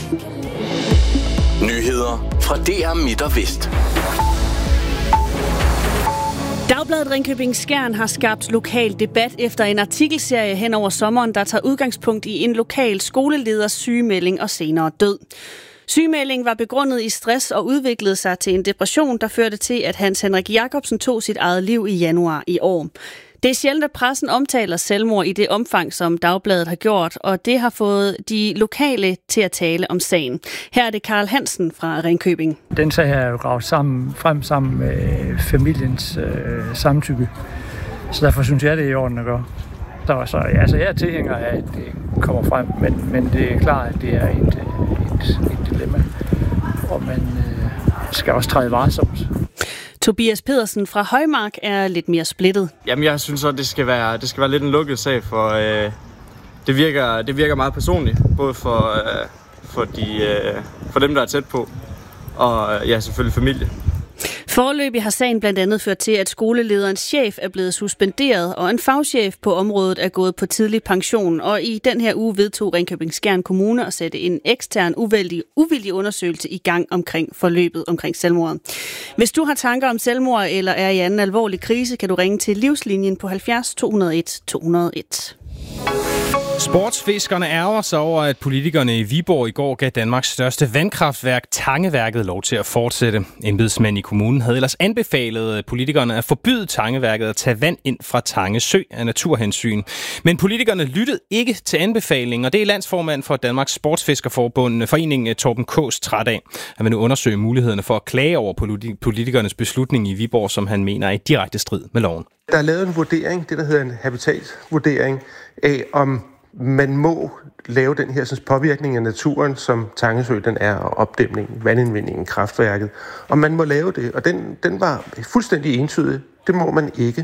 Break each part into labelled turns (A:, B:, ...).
A: Nyheder fra DR Midt og Vest.
B: Dagbladet Ringkøbing Skjern har skabt lokal debat efter en artikelserie hen over sommeren, der tager udgangspunkt i en lokal skoleleders sygemelding og senere død. Sygemeldingen var begrundet i stress og udviklede sig til en depression, der førte til, at Hans Henrik Jacobsen tog sit eget liv i januar i år. Det er sjældent, at pressen omtaler selvmord i det omfang, som Dagbladet har gjort, og det har fået de lokale til at tale om sagen. Her er det Karl Hansen fra Ringkøbing.
C: Den sag er jo gravet frem sammen med familiens samtykke, så derfor synes jeg, det er i orden at gøre. Jeg er tilhænger af, at det kommer frem, men det er klart, at det er et dilemma, og man skal også træde varsomt.
B: Tobias Pedersen fra Højmark er lidt mere splittet.
D: Jamen, jeg synes så, det skal være lidt en lukket sag, for det virker meget personligt, både for dem, der er tæt på, og selvfølgelig familie.
B: Foreløbig har sagen blandt andet ført til, at skolelederens chef er blevet suspenderet, og en fagchef på området er gået på tidlig pension. Og i den her uge vedtog Ringkøbing Skjern Kommune at sætte en ekstern uvildig undersøgelse i gang omkring forløbet omkring selvmordet. Hvis du har tanker om selvmord eller er i anden alvorlig krise, kan du ringe til Livslinjen på 70 201 201.
E: Sportsfiskerne ærger sig over, at politikerne i Viborg i går gav Danmarks største vandkraftværk, Tangeværket, lov til at fortsætte. Embedsmænd i kommunen havde ellers anbefalet politikerne at forbyde Tangeværket at tage vand ind fra Tange Sø af naturhensyn. Men politikerne lyttede ikke til anbefalingen, og det er landsformand for Danmarks Sportsfiskerforbund, foreningen Torben Kaas, træt af. Han vil nu undersøge mulighederne for at klage over politikernes beslutning i Viborg, som han mener er i direkte strid med loven.
F: Der er lavet en vurdering, det der hedder en habitatvurdering, af om man må lave den her påvirkning af naturen, som Tangesø den er, og opdæmningen, vandindvindingen, kraftværket. Og man må lave det, og den var fuldstændig entydig. Det må man ikke.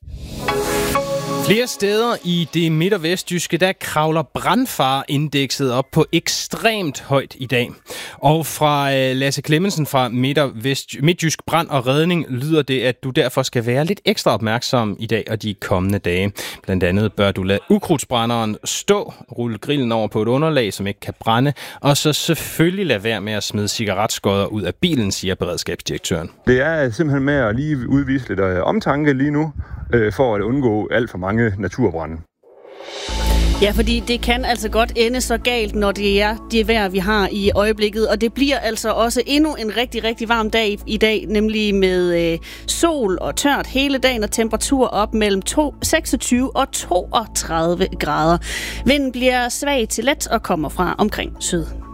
E: Flere steder i det midt- og vestjyske, der kravler brandfareindekset op på ekstremt højt i dag. Og fra Lasse Clemmensen fra Midtjysk Brand og Redning lyder det, at du derfor skal være lidt ekstra opmærksom i dag og de kommende dage. Blandt andet bør du lade ukrudtsbrænderen stå, rulle grillen over på et underlag, som ikke kan brænde, og så selvfølgelig lade være med at smide cigaretskodder ud af bilen, siger beredskabsdirektøren.
G: Det er simpelthen med at lige udvise lidt omtanke lige nu, for at undgå alt for mange naturbrande.
B: Ja, fordi det kan altså godt ende så galt, når det er det vejr, vi har i øjeblikket. Og det bliver altså også endnu en rigtig, rigtig varm dag i dag, nemlig med sol og tørt hele dagen og temperatur op mellem 26 og 32 grader. Vinden bliver svag til let og kommer fra omkring syd.